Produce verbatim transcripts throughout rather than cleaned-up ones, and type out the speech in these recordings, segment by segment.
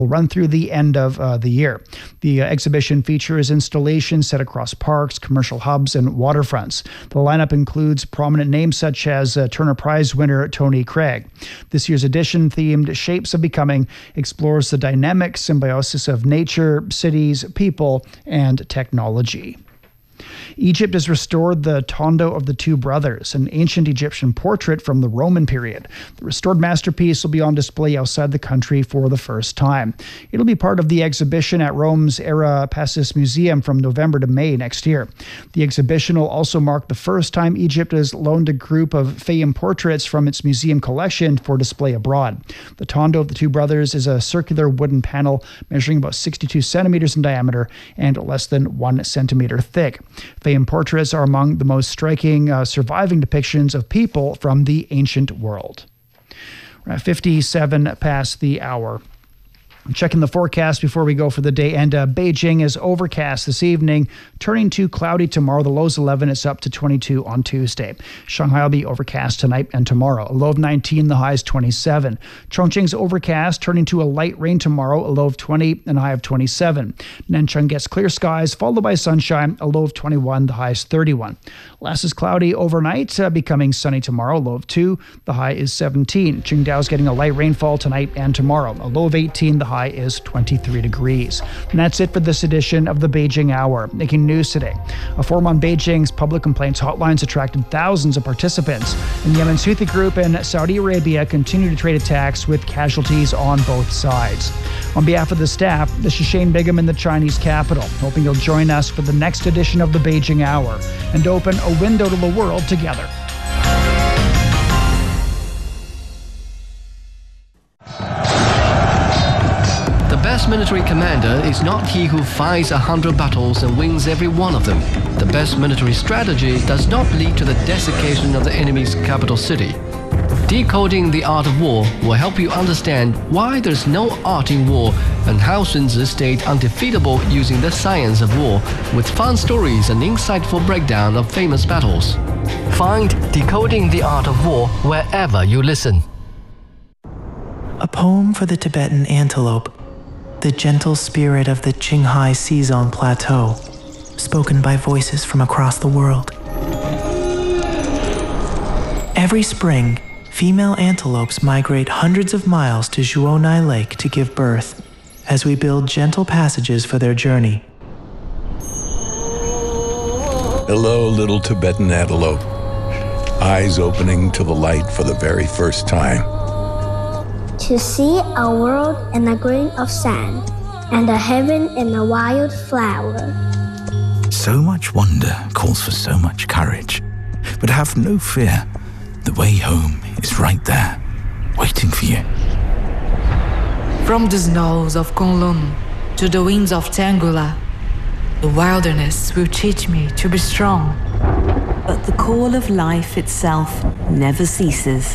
will run through the end of uh, the year. The uh, exhibition features installations set across parks, commercial hubs, and waterfronts. The lineup includes prominent names such as uh, Turner Prize winner Tony Craig. This year's edition, themed Shapes of Becoming, explores the dynamic symbiosis of nature, cities, people, and technology. Egypt has restored the Tondo of the Two Brothers, an ancient Egyptian portrait from the Roman period. The restored masterpiece will be on display outside the country for the first time. It'll be part of the exhibition at Rome's Era Pacis Museum from November to May next year. The exhibition will also mark the first time Egypt has loaned a group of Fayum portraits from its museum collection for display abroad. The Tondo of the Two Brothers is a circular wooden panel measuring about sixty-two centimeters in diameter and less than one centimeter thick. Fayum portraits are among the most striking uh, surviving depictions of people from the ancient world. We're at fifty-seven past the hour. Checking the forecast before we go for the day, and uh, Beijing is overcast this evening, turning to cloudy tomorrow. The low's eleven, it's up to twenty-two on Tuesday. Shanghai will be overcast tonight and tomorrow. A low of nineteen, the high is twenty-seven. Chongqing's overcast, turning to a light rain tomorrow, a low of twenty and a high of twenty-seven. Nanchang gets clear skies, followed by sunshine, a low of twenty-one, the high is thirty-one. Last is cloudy overnight, uh, becoming sunny tomorrow, low of two, the high is seventeen. Qingdao's getting a light rainfall tonight and tomorrow, a low of eighteen, the high is twenty-three degrees. And that's it for this edition of the Beijing Hour. Making news today, a forum on Beijing's public complaints hotlines attracted thousands of participants. And Yemen's Houthi group in Saudi Arabia continue to trade attacks with casualties on both sides. On behalf of the staff, this is Shane Bigham in the Chinese capital, hoping you'll join us for the next edition of the Beijing Hour and open a window to the world together. The best military commander is not he who fights a hundred battles and wins every one of them. The best military strategy does not lead to the desiccation of the enemy's capital city. Decoding the Art of War will help you understand why there's no art in war and how Sun Tzu stayed undefeatable using the science of war, with fun stories and insightful breakdown of famous battles. Find Decoding the Art of War wherever you listen. A poem for the Tibetan antelope, the gentle spirit of the Qinghai Xizang Plateau, spoken by voices from across the world. Every spring, female antelopes migrate hundreds of miles to Zhuonai Lake to give birth, as we build gentle passages for their journey. Hello, little Tibetan antelope, eyes opening to the light for the very first time. To see a world in a grain of sand, and a heaven in a wild flower. So much wonder calls for so much courage. But have no fear. The way home is right there, waiting for you. From the snows of Kunlun to the winds of Tangula, the wilderness will teach me to be strong. But the call of life itself never ceases.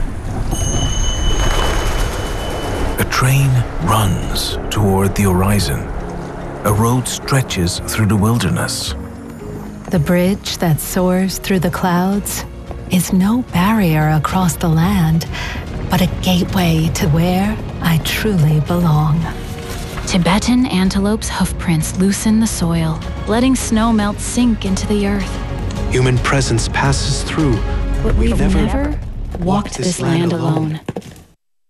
A train runs toward the horizon. A road stretches through the wilderness. The bridge that soars through the clouds is no barrier across the land, but a gateway to where I truly belong. Tibetan antelope's hoofprints loosen the soil, letting snow melt sink into the earth. Human presence passes through, but we've never walked this land alone.